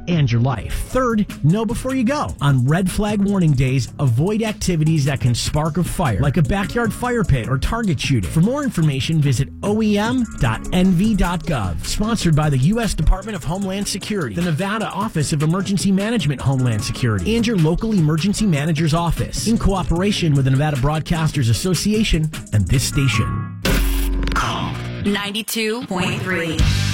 and your life. Third, know before you go. On red flag warning days, avoid activities that can spark a fire, like a backyard fire pit or target shooting. For more information, visit oem.nv.gov. Sponsored by the U.S. Department of Homeland Security, the Nevada Office of Emergency Management Homeland Security, and your local emergency manager's office, in cooperation with the Nevada Broadcasters Association and this station. Call 92.3.